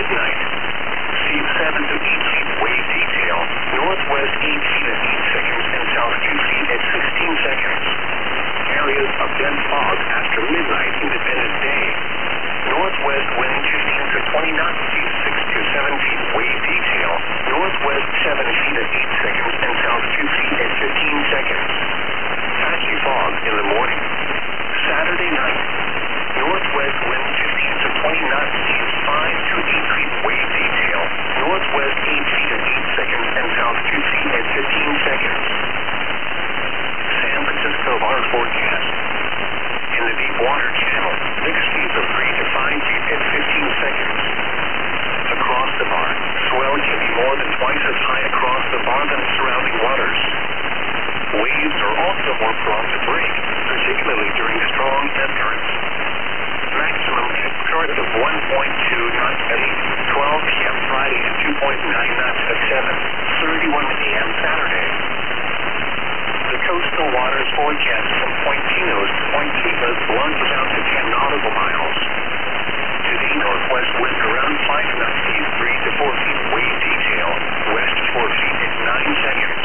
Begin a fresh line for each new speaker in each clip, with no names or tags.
midnight. Seas 7 to 8 feet, wave detail. Northwest 8 feet at 8 seconds and south 2 feet at 16 seconds. Areas of dense fog after midnight, Independence Day. Northwest wind 15 to 20 knots, seas 6 to 7 feet, wave detail. Northwest 7 feet at 8 seconds and south 2 feet at 15 seconds. Patchy fog in the morning. Saturday night. Northwest wind 15 to 20 knots, seas 5 to 8 feet, wave detail. Northwest 8 feet at 8 seconds and south 2 feet at 15 seconds. San Francisco water forecast. In the deep water channel, mixed speeds of 3 to 5 feet at 15 seconds. Across the bar, swell can be more than twice as high across the bar than surrounding waters. Waves are also more prone to break, particularly during strong ebb currents. Maximum ebb current of 1.2 knots at 8:12 p.m. Friday and 2.9 knots at 7:31 a.m. Saturday. The coastal waters forecast from Point Pinos to Point Tibas plunges out to 10 nautical miles. Today, northwest wind around 5 knots, seas 3 to 4 feet, wave detail. West 4 feet at 9 seconds.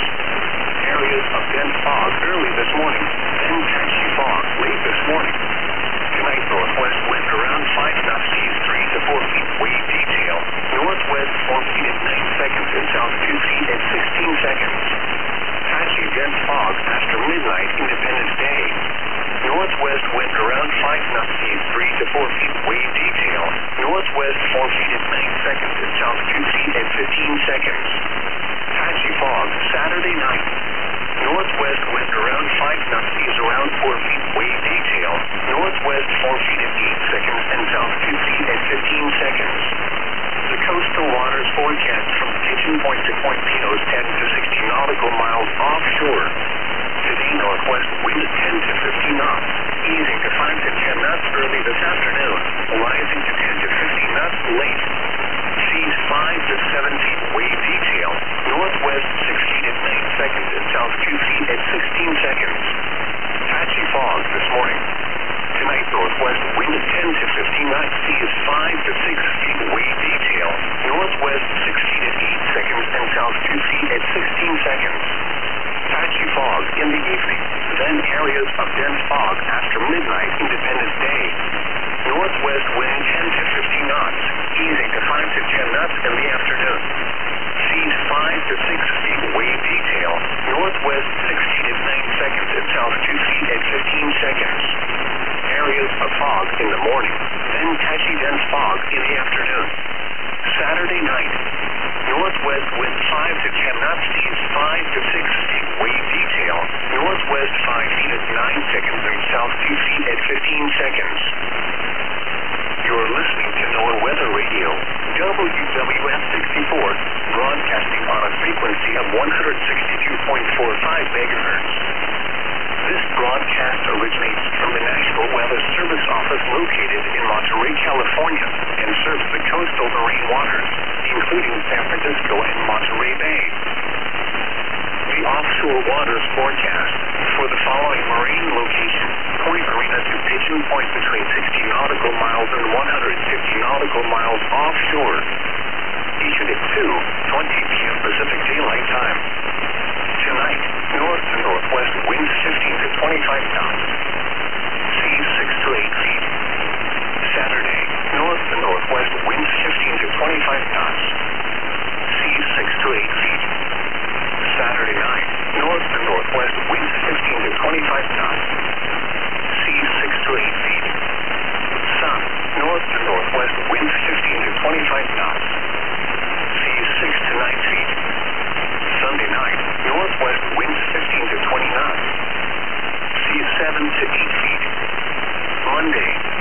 Areas of dense fog early this morning, then patchy fog late this morning. Tonight, northwest wind around 5 knots, seas 3 to 4 feet, wave detail. Northwest 4 feet at 9 seconds and south 2 feet at 16 seconds. Patchy dense fog after midnight, Independence Day. Northwest wind around 5 knots, seas 3 to 4 feet, wave detail. Northwest 4 feet at 9 seconds and south 2 feet at 15 seconds. Patchy fog Saturday night. Northwest wind around 5 knots, seas around 4 feet, wave detail. Northwest 4 feet at 8 seconds and south 2 feet at 15 seconds. The coastal waters forecast from Pigeon Point to Point Pinos 10 to 60 nautical miles offshore. Today, northwest wind 10 to 15 knots, easing to 5 to 10 knots early this afternoon, rising to 10 to 15 knots late. Seas 5 to 7 feet, wave detail. Northwest 6 feet at 9 seconds and south 2 feet at 16 seconds. Patchy fog this morning. Tonight, northwest wind 10 to 15 knots, seas 5 to 6 feet, wave detail. Northwest 6 feet at 8 seconds and south 2 feet at 16 seconds. Patchy fog in the evening, then areas of dense fog after midnight, Independence Day. Northwest wind 10 to 15 knots, easing to 5 to 10 knots in the afternoon. Seas 5 to 6 feet, wave detail. Northwest 6 feet at 9 seconds and south 2 feet at 15 seconds. Areas of fog in the morning, then patchy dense fog in the afternoon. Saturday night. Northwest wind 5 to 10 knots, seas 5 to 6 feet, wave detail. Northwest 5 feet at 9 seconds and south 2 feet at 15 seconds. You're listening to NOAA Weather Radio, WWF 64, broadcasting on a frequency of 162.45 megahertz. This broadcast originates from the National Weather Service Office located in Monterey, California, and serves the coastal marine waters, including San Francisco and Monterey Bay. The offshore waters forecast for the following marine locations: Point Arena to Pigeon Point between 60 nautical miles and 150 nautical miles offshore. Issued at 2:20 p.m. Pacific Daylight Time. Tonight, north to northwest winds 15 to 25 knots. Seas 6 to 8 feet. Saturday, north to northwest winds 15 to 25 knots. Seas 6 to 8 feet. Saturday night, north to northwest winds 15 to 25 knots. Seas 6 to 8 feet. Sun, north to northwest winds 15 to 25 knots. Seas 6 to 9 feet. Sunday night, northwest winds 15 to 20 knots. Seas 7 to 8 feet. Monday,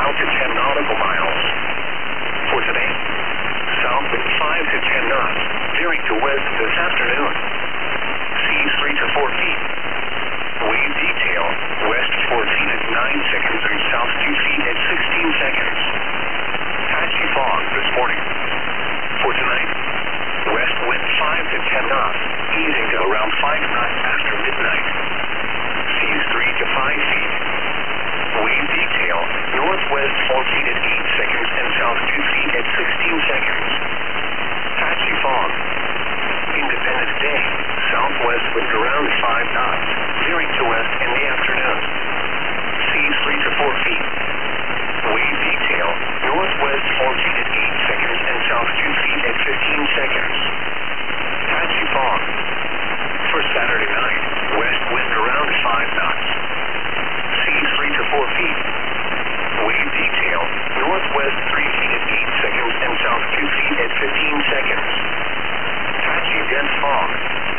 out to 10 nautical miles. For today, south wind 5 to 10 knots, veering to west this afternoon. Seas 3 to 4 feet. Wave detail, west 4 feet at 9 seconds and south 2 feet at 16 seconds. Patchy fog this morning. For tonight, west wind 5 to 10 knots, easing to around 5 knots after midnight. Seas 3 to 5 feet. Wave detail, northwest 4 feet at 8 seconds and south 2 feet at 16 seconds. Patchy fog. Independence Day, southwest wind around 5 knots, veering to west in the afternoon. Seas 3 to 4 feet. Wave detail, northwest 4 feet at 8 seconds and south 2 feet at 15 seconds. Patchy fog. For Saturday night, west wind around 5 knots. Seas 3 to 4 feet. Wave detail, northwest 3 feet at 8 seconds and south 2 feet at 15 seconds. Patchy dense fog.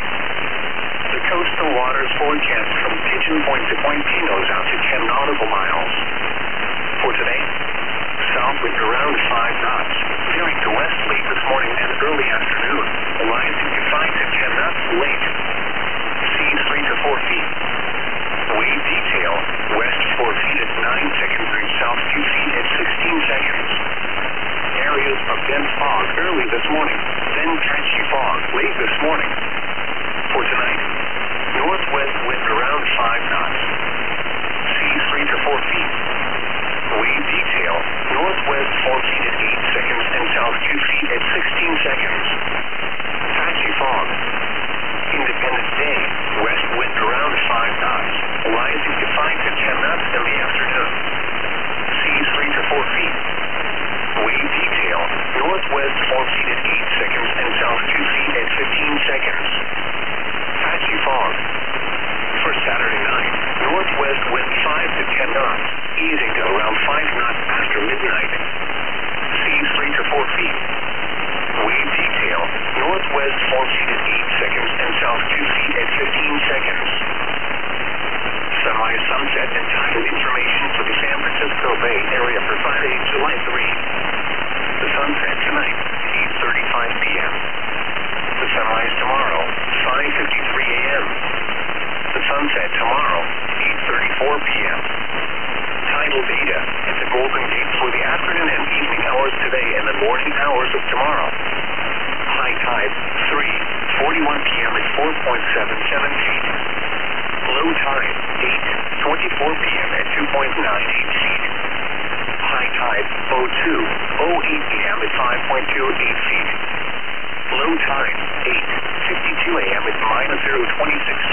The coastal waters forecast from Pigeon Point to Point Pinos out to 10 nautical miles. For today, south wind around 5 knots, veering to west late this morning and early afternoon, rising to 5 to 10 knots late. Seas 3 to 4 feet. Wave detail, west 4 feet at 9 seconds and south 2 feet at 16 seconds. Areas of dense fog early this morning, then patchy fog late this morning. For tonight, northwest wind around 5 knots. Seas 3 to 4 feet. Wave detail, northwest 4 feet at 8 seconds and south 2 feet at 16 seconds. Patchy fog. Independence Day, west wind around 5 knots, rising to 5 to 10 knots in the afternoon. Seas 3 to 4 feet. Wave detail, northwest 4 feet at 8 seconds and south 2 feet at 15 seconds. Patchy fog. For Saturday night, northwest wind 5 to 10 knots, easing to around 5 knots after midnight. Seas 3 to 4 feet. Wave detail, northwest 4 feet at 8 seconds and south 2 feet at 15 seconds. Sunrise, sunset, and tidal information for the San Francisco Bay Area for Friday, July 3. The sunset tonight, 8:35 p.m. The sunrise tomorrow, 5:53 a.m. The sunset tomorrow, 8:34 p.m. Tidal data at the Golden Gate for the afternoon and evening hours today and the morning hours of tomorrow. High tide, 3:41 p.m. at 4.77 feet. Low tide, 8:24 p.m. at 2.98 feet. High tide, 02:08 p.m. at 5.28 feet. Low tide, 8:52 a.m. at -0.26